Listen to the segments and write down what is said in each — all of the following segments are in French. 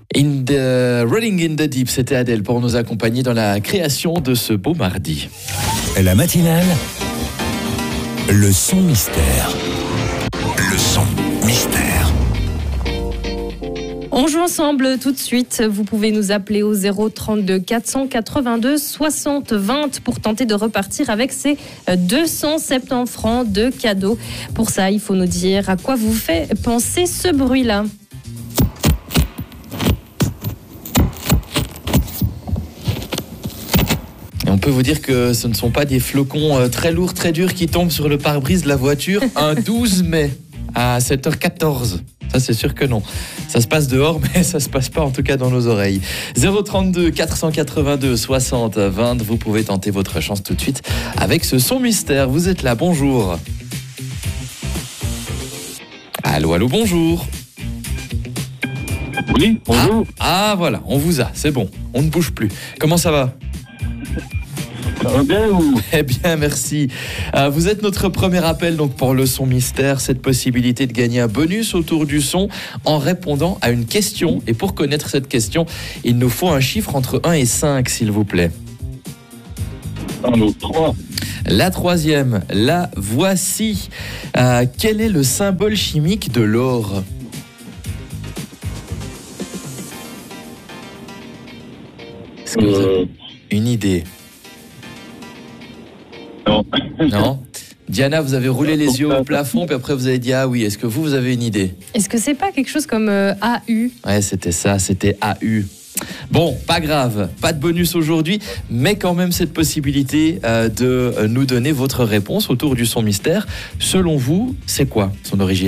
Rolling in the Deep, c'était Adèle pour nous accompagner dans la création de ce beau mardi. La matinale, le son mystère. Le son mystère. On joue ensemble tout de suite. Vous pouvez nous appeler au 032 482 60 20 pour tenter de repartir avec ces 270 francs de cadeaux. Pour ça, il faut nous dire à quoi vous fait penser ce bruit-là. Et on peut vous dire que ce ne sont pas des flocons très lourds, très durs qui tombent sur le pare-brise de la voiture un 12 mai à 7h14. Ça, c'est sûr que non. Ça se passe dehors, mais ça se passe pas en tout cas dans nos oreilles. 032 482 60 20. Vous pouvez tenter votre chance tout de suite avec ce son mystère. Vous êtes là, bonjour. Allô, bonjour. Oui, bonjour. Ah, voilà, on vous a, c'est bon. On ne bouge plus. Comment ça va ? Ça va bien ou... Eh bien, merci. Vous êtes notre premier appel donc pour le son mystère, cette possibilité de gagner un bonus autour du son en répondant à une question. Et pour connaître cette question, il nous faut un chiffre entre 1 et 5, s'il vous plaît. Alors, 3. La troisième, la voici. Quel est le symbole chimique de l'or ? Est-ce que vous avez une idée ? Non. Non. Diana, vous avez roulé les yeux au plafond, puis après vous avez dit ah oui. Est-ce que vous avez une idée ? Est-ce que c'est pas quelque chose comme AU ? Ouais, c'était ça, c'était AU. Bon, pas grave, pas de bonus aujourd'hui, mais quand même cette possibilité de nous donner votre réponse autour du son mystère. Selon vous, c'est quoi son origine ?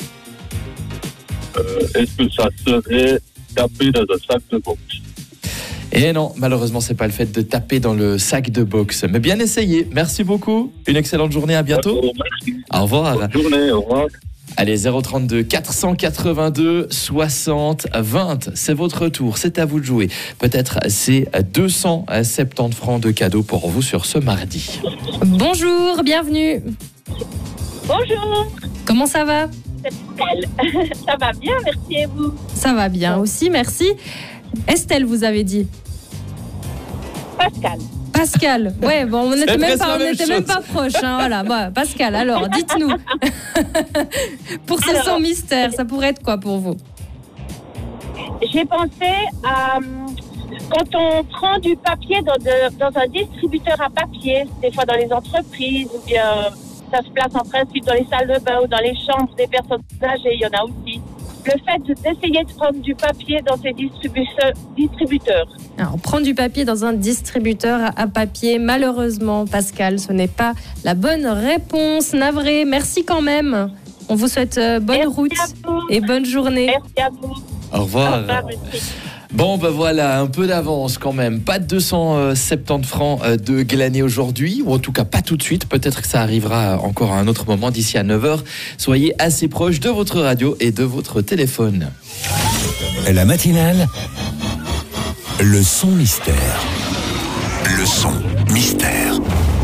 Est-ce que ça serait tapé dans un sac de boxe ? Et non, malheureusement, c'est pas le fait de taper dans le sac de boxe. Mais bien essayé. Merci beaucoup. Une excellente journée. À bientôt. Merci. Au revoir. Bonne journée. Au revoir. Allez, 032 482 60 20. C'est votre tour. C'est à vous de jouer. Peut-être c'est 270 francs de cadeaux pour vous sur ce mardi. Bonjour, bienvenue. Bonjour, Comment ça va ? c'est Pascal. Ça va bien, merci et vous. Ça va bien aussi, merci. Estelle, vous avez dit. Pascal, Pascal, ouais, bon, on n'était même presque la même même chose. pas proche, hein, voilà. Bon, Pascal, alors, dites-nous. Pour ce son mystère, ça pourrait être quoi pour vous ? j'ai pensé à quand on prend du papier dans un distributeur à papier, des fois dans les entreprises, ou bien ça se place en principe dans les salles de bain ou dans les chambres des personnes âgées, il y en a aussi. Le fait d'essayer de prendre du papier dans ces distributeurs. Alors, prendre du papier dans un distributeur à papier, malheureusement, Pascal, ce n'est pas la bonne réponse. Navré, merci quand même. On vous souhaite bonne Merci route à vous. et bonne journée. Merci à vous. Au revoir. Au revoir, merci. Bon, ben voilà, un peu d'avance quand même. Pas de 270 francs de glaner aujourd'hui, ou en tout cas pas tout de suite. Peut-être que ça arrivera encore à un autre moment d'ici à 9h. Soyez assez proche de votre radio et de votre téléphone. La matinale, le son mystère. Le son mystère.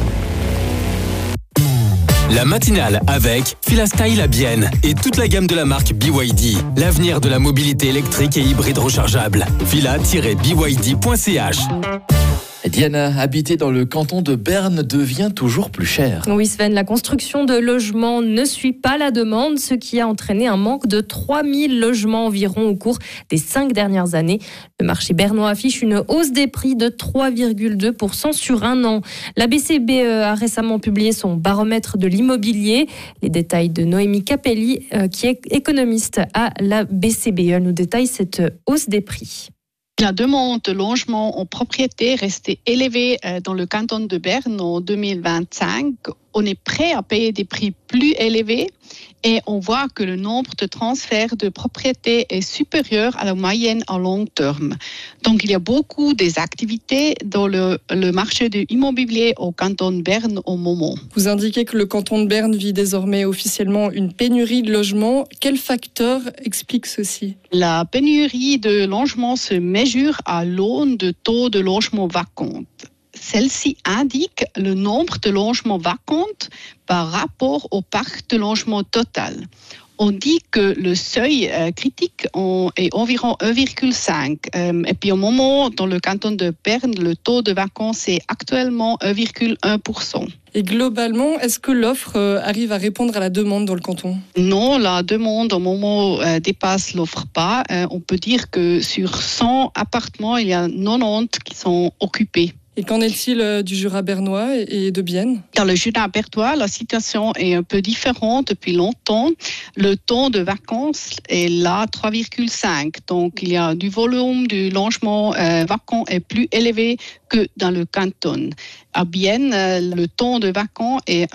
La matinale avec Filastyle à Bienne et toute la gamme de la marque BYD. L'avenir de la mobilité électrique et hybride rechargeable. Fila-byd.ch. Diana, habiter dans le canton de Berne devient toujours plus cher. Oui Sven, la construction de logements ne suit pas la demande, ce qui a entraîné un manque de 3000 logements environ au cours des 5 dernières années. Le marché bernois affiche une hausse des prix de 3,2% sur un an. La BCBE a récemment publié son baromètre de l'immobilier. Les détails de Noémie Capelli, qui est économiste à la BCBE. Elle nous détaille cette hausse des prix. La demande de logement en propriété restait élevée dans le canton de Berne en 2025. On est prêt à payer des prix plus élevés et on voit que le nombre de transferts de propriétés est supérieur à la moyenne à long terme. Donc il y a beaucoup des activités dans le marché de l'immobilier au canton de Berne au moment. Vous indiquez que le canton de Berne vit désormais officiellement une pénurie de logements. Quel facteur explique ceci ? La pénurie de logements se mesure à l'aune de taux de logements vacants. Celle-ci indique le nombre de logements vacants par rapport au parc de logement total. On dit que le seuil critique est environ 1,5. Et puis au moment, dans le canton de Berne, le taux de vacances est actuellement 1,1%. Et globalement, est-ce que l'offre arrive à répondre à la demande dans le canton ? Non, la demande au moment dépasse l'offre pas. On peut dire que sur 100 appartements, il y a 90 qui sont occupés. Et qu'en est-il du Jura bernois et de Bienne ? Dans le Jura bernois, la situation est un peu différente depuis longtemps. Le taux de vacances est là 3,5. Donc, il y a du volume du logement vacant est plus élevé que dans le canton. À Bienne, le taux de vacants est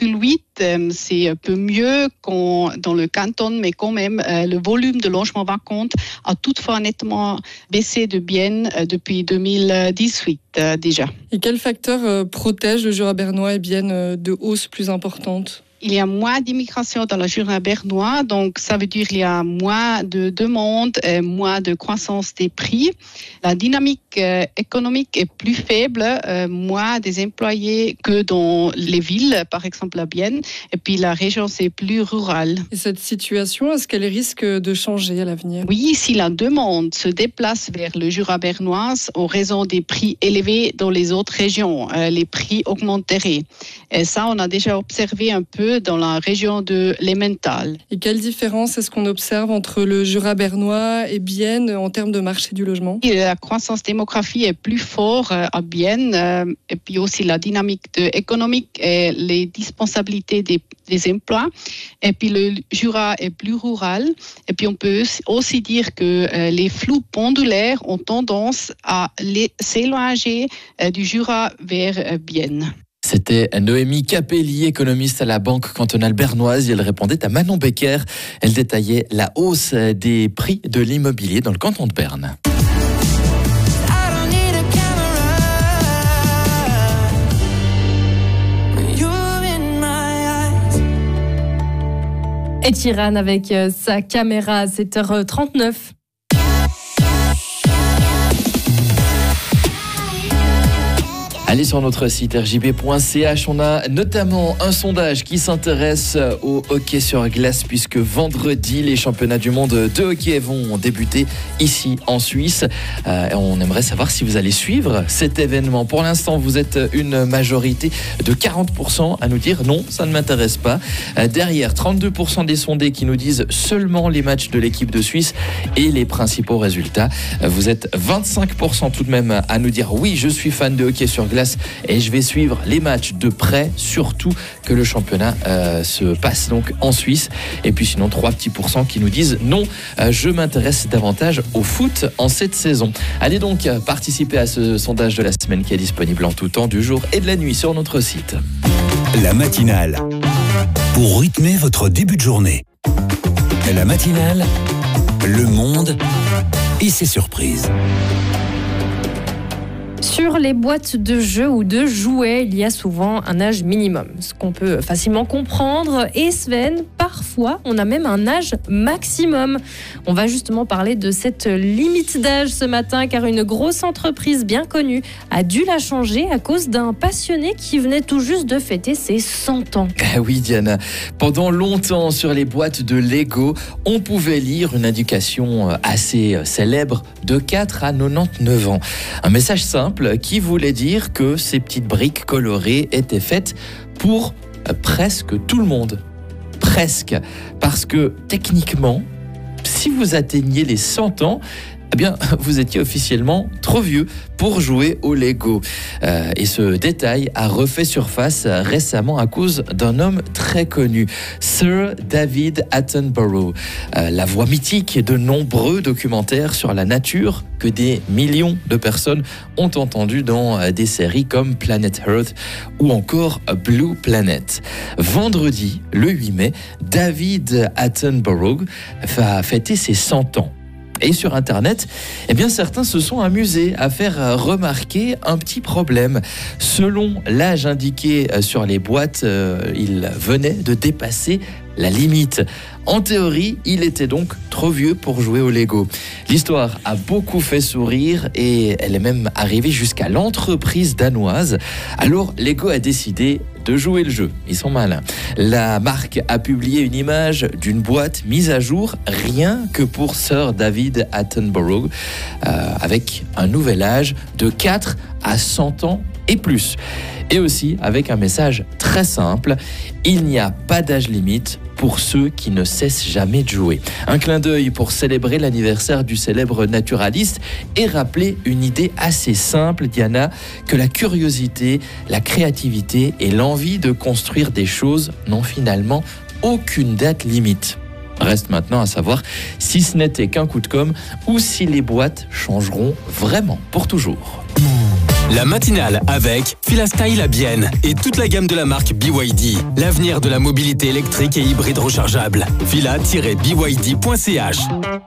1,8. C'est un peu mieux qu'en dans le canton, mais quand même, le volume de logements vacants a toutefois nettement baissé de Bienne depuis 2018 déjà. Et quels facteurs protègent le Jura bernois et Bienne de hausses plus importantes ? Il y a moins d'immigration dans le Jura bernois, donc ça veut dire qu'il y a moins de demandes et moins de croissance des prix. La dynamique économique est plus faible, moins des employés que dans les villes, par exemple à Bienne, et puis la région c'est plus rural. Et cette situation, est-ce qu'elle risque de changer à l'avenir ? Oui, si la demande se déplace vers le Jura bernois en raison des prix élevés dans les autres régions, les prix augmenteraient. Et ça, on a déjà observé un peu dans la région de l'Emmental. Et quelle différence est-ce qu'on observe entre le Jura bernois et Bienne en termes de marché du logement ? La croissance démographique est plus forte à Bienne, et puis aussi la dynamique économique et les disponibilités des emplois. Et puis le Jura est plus rural. Et puis on peut aussi dire que les flux pendulaires ont tendance à s'éloigner du Jura vers Bienne. C'était Noémie Capelli, économiste à la Banque cantonale bernoise. Elle répondait à Manon Becker. Elle détaillait la hausse des prix de l'immobilier dans le canton de Berne. Et Tiran avec sa caméra à 7h39. Allez sur notre site rjb.ch, on a notamment un sondage qui s'intéresse au hockey sur glace puisque vendredi, les championnats du monde de hockey vont débuter ici en Suisse. On aimerait savoir si vous allez suivre cet événement. Pour l'instant, vous êtes une majorité de 40% à nous dire non, ça ne m'intéresse pas. Derrière, 32% des sondés qui nous disent seulement les matchs de l'équipe de Suisse et les principaux résultats. Vous êtes 25% tout de même à nous dire oui, je suis fan de hockey sur glace et je vais suivre les matchs de près, surtout que le championnat se passe donc en Suisse. Et puis sinon 3 petits pourcents qui nous disent non, je m'intéresse davantage au foot en cette saison. Allez donc participer à ce sondage de la semaine qui est disponible en tout temps du jour et de la nuit sur notre site. La matinale, pour rythmer votre début de journée. La matinale, le monde et ses surprises. Sur les boîtes de jeux ou de jouets, il y a souvent un âge minimum, ce qu'on peut facilement comprendre. Et Sven, parfois, on a même un âge maximum. On va justement parler de cette limite d'âge ce matin, car une grosse entreprise bien connue a dû la changer à cause d'un passionné qui venait tout juste de fêter ses 100 ans. Oui, Diana. Pendant longtemps, sur les boîtes de Lego, on pouvait lire une indication assez célèbre de 4 à 99 ans. Un message simple qui voulait dire que ces petites briques colorées étaient faites pour presque tout le monde. Presque. Parce que techniquement, si vous atteigniez les 100 ans, eh bien, vous étiez officiellement trop vieux pour jouer au Lego. Et ce détail a refait surface récemment à cause d'un homme très connu, Sir David Attenborough, la voix mythique de nombreux documentaires sur la nature que des millions de personnes ont entendu dans des séries comme Planet Earth ou encore Blue Planet. Vendredi, le 8 mai, David Attenborough va fêter ses 100 ans. Et sur Internet, eh bien, certains se sont amusés à faire remarquer un petit problème. Selon l'âge indiqué sur les boîtes, il venait de dépasser la limite. En théorie, il était donc trop vieux pour jouer au Lego. L'histoire a beaucoup fait sourire et elle est même arrivée jusqu'à l'entreprise danoise. Alors, Lego a décidé de jouer le jeu. Ils sont malins. La marque a publié une image d'une boîte mise à jour rien que pour Sir David Attenborough avec un nouvel âge de 4 à 100 ans et plus. Et aussi avec un message très simple, il n'y a pas d'âge limite pour ceux qui ne cessent jamais de jouer. Un clin d'œil pour célébrer l'anniversaire du célèbre naturaliste et rappeler une idée assez simple, Diana, que la curiosité, la créativité et l'envie de construire des choses n'ont finalement aucune date limite. Reste maintenant à savoir si ce n'était qu'un coup de com' ou si les boîtes changeront vraiment pour toujours. La matinale avec Filastyle à Bienne et toute la gamme de la marque BYD. L'avenir de la mobilité électrique et hybride rechargeable. fila-byd.ch.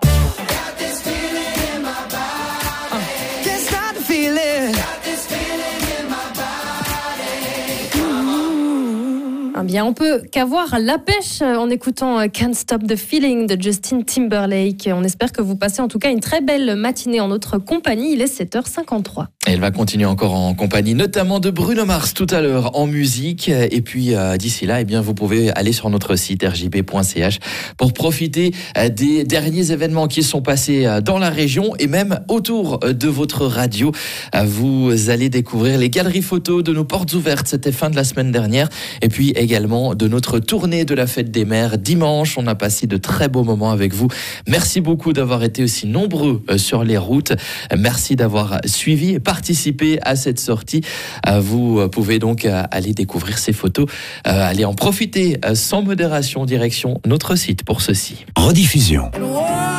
Eh bien, on peut qu'avoir la pêche en écoutant Can't Stop the Feeling de Justin Timberlake. On espère que vous passez en tout cas une très belle matinée en notre compagnie. Il est 7h53. Et elle va continuer encore en compagnie, notamment de Bruno Mars tout à l'heure en musique. Et puis d'ici là, eh bien, vous pouvez aller sur notre site rjb.ch pour profiter des derniers événements qui sont passés dans la région et même autour de votre radio. Vous allez découvrir les galeries photos de nos portes ouvertes. C'était fin de la semaine dernière. Et puis également de notre tournée de la Fête des Mères dimanche. On a passé de très beaux moments avec vous. Merci beaucoup d'avoir été aussi nombreux sur les routes. Merci d'avoir suivi et participé à cette sortie. Vous pouvez donc aller découvrir ces photos, aller en profiter sans modération, direction notre site pour ceci. Rediffusion.